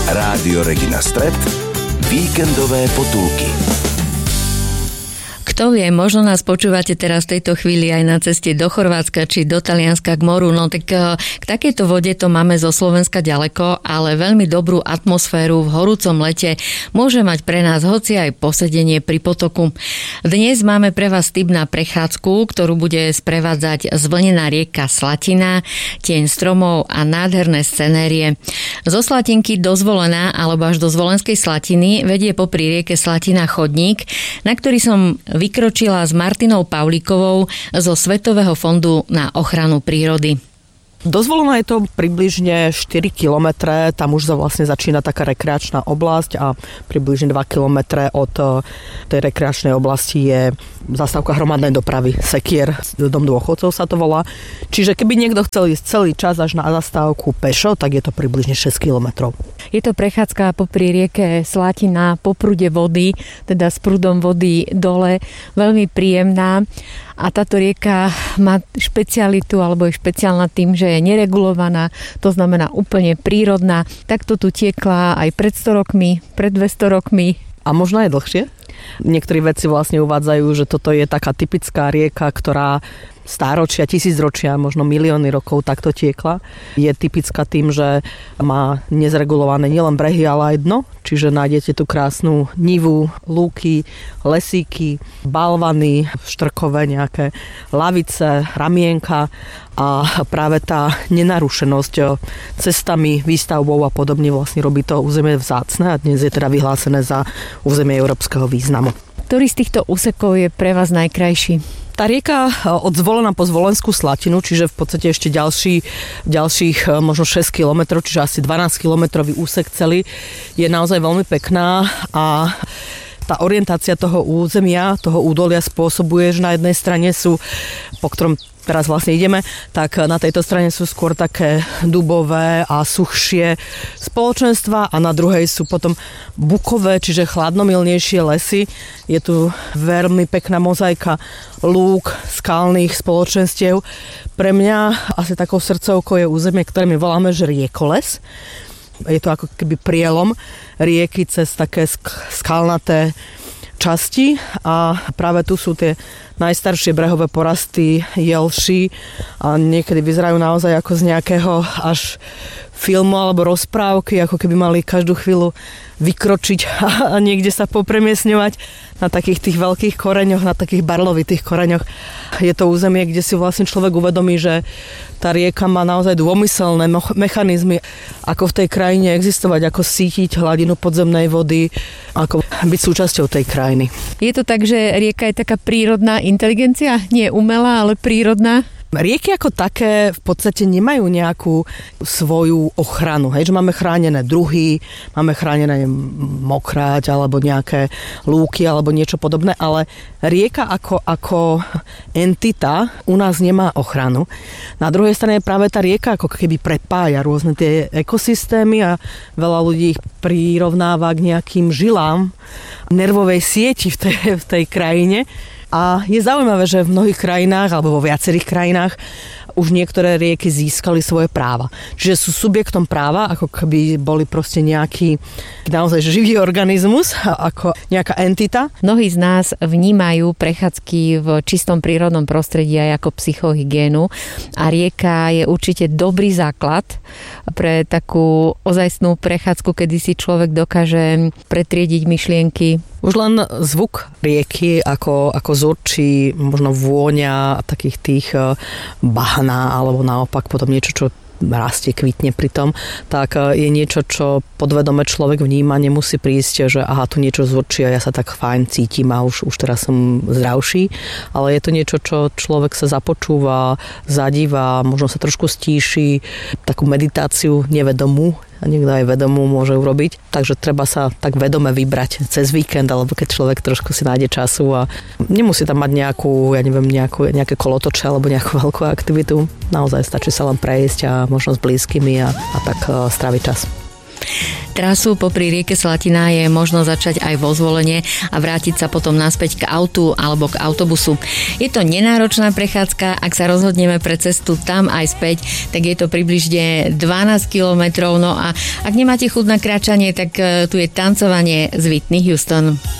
Rádio Regina Stret, víkendové potulky. Kto vie, možno nás počúvate teraz v tejto chvíli aj na ceste do Chorvátska či do Talianska k moru, no tak k takejto vode to máme zo Slovenska ďaleko, ale veľmi dobrú atmosféru v horúcom lete môže mať pre nás hoci aj posedenie pri potoku. Dnes máme pre vás tip na prechádzku, ktorú bude sprevádzať zvlnená rieka Slatina, tieň stromov a nádherné scenérie. Zo Slatinky do Zvolena alebo až do Zvolenskej Slatiny vedie popri rieke Slatina chodník, na ktorý som vykročila s Martinou Pavlíkovou zo Svetového fondu na ochranu prírody. Do Zvolena je to približne 4 kilometre, tam už vlastne začína taká rekreačná oblasť a približne 2 kilometre od tej rekreačnej oblasti je zastávka hromadnej dopravy, Sekier, dom dôchodcov sa to volá. Čiže keby niekto chcel ísť celý čas až na zastávku pešo, tak je to približne 6 kilometrov. Je to prechádzka popri rieke Slatina, po prúde vody, teda s prúdom vody dole, veľmi príjemná. A táto rieka má špecialitu, alebo je špeciálna tým, že je neregulovaná, to znamená úplne prírodná. Takto tu tiekla aj pred 100 rokmi, pred 200 rokmi. A možno aj dlhšie? Niektorí vedci vlastne uvádzajú, že toto je taká typická rieka, ktorá stáročia, tisícročia, možno milióny rokov takto tiekla. Je typická tým, že má nezregulované nielen brehy, ale aj dno. Čiže nájdete tu krásnu nivu, lúky, lesíky, balvany, štrkové nejaké lavice, ramienka a práve tá nenarušenosť cestami, výstavbou a podobne vlastne robí to územie vzácne a dnes je teda vyhlásené za územie európskeho významu. Ktorý z týchto úsekov je pre vás najkrajší? Tá rieka od Zvolena po Zvolenskú Slatinu, čiže v podstate ešte ďalších možno 6 km, čiže asi 12 kilometrový úsek celý, je naozaj veľmi pekná a tá orientácia toho územia, toho údolia spôsobuje, že na jednej strane sú, po ktorom teraz vlastne ideme, tak na tejto strane sú skôr také dubové a suchšie spoločenstva a na druhej sú potom bukové, čiže chladnomilnejšie lesy. Je tu veľmi pekná mozaika lúk, skalných spoločenstiev. Pre mňa asi takou srdcovkou je územie, ktoré my voláme, že riekoles. Je to ako keby prielom rieky cez také skalnaté časti a práve tu sú tie najstaršie brehové porasty jelší a niekedy vyzerajú naozaj ako z nejakého až filmu alebo rozprávky, ako keby mali každú chvíľu vykročiť a niekde sa popremiesňovať na takých tých veľkých koreňoch, na takých barlovitých koreňoch. Je to územie, kde si vlastne človek uvedomí, že tá rieka má naozaj dômyselné mechanizmy, ako v tej krajine existovať, ako sítiť hladinu podzemnej vody, ako byť súčasťou tej krajiny. Je to tak, že rieka je taká prírodná inteligencia? Nie umelá, ale prírodná? Rieky ako také v podstate nemajú nejakú svoju ochranu. Hej, že máme chránené druhy, máme chránené mokráť alebo nejaké lúky alebo niečo podobné, ale rieka ako entita u nás nemá ochranu. Na druhej strane práve tá rieka ako keby prepája rôzne tie ekosystémy a veľa ľudí ich prirovnáva k nejakým žilám nervovej sieti v tej krajine. A je zaujímavé, že v mnohých krajinách, alebo vo viacerých krajinách, už niektoré rieky získali svoje práva. Čiže sú subjektom práva, ako keby boli proste nejaký naozaj živý organizmus, ako nejaká entita. Mnohí z nás vnímajú prechádzky v čistom prírodnom prostredí aj ako psychohygienu a rieka je určite dobrý základ pre takú ozajstnú prechádzku, kedy si človek dokáže pretriediť myšlienky. Už len zvuk rieky, ako zurčí, možno vôňa takých tých bahna, alebo naopak potom niečo, čo rastie, kvitne pri tom, tak je niečo, čo podvedome človek vníma, nemusí prísť, že aha, tu niečo zurčí a ja sa tak fajn cítim a už teraz som zdravší, ale je to niečo, čo človek sa započúva, zadíva, možno sa trošku stíši, takú meditáciu nevedomú, a niekto aj vedomú môže urobiť. Takže treba sa tak vedome vybrať cez víkend, alebo keď človek trošku si nájde času a nemusí tam mať nejaké kolotoče alebo nejakú veľkú aktivitu. Naozaj stačí sa len prejsť a možno s blízkymi a tak stráviť čas. Trasu popri rieke Slatina je možno začať aj vo Zvolenie a vrátiť sa potom naspäť k autu alebo k autobusu. Je to nenáročná prechádzka, ak sa rozhodneme pre cestu tam aj späť, tak je to približne 12 kilometrov. No a ak nemáte chuť na kráčanie, tak tu je tancovanie z Whitney Houston.